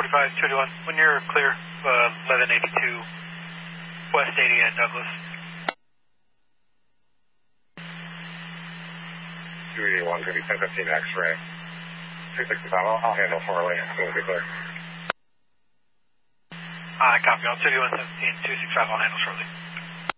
45, 281. When you're clear, 1182 West 80 at Douglas. 281, going to be 1015 X-ray. 265, I'll handle Farley as soon as we clear. Copy, all 281, 17, 265, I'll handle shortly.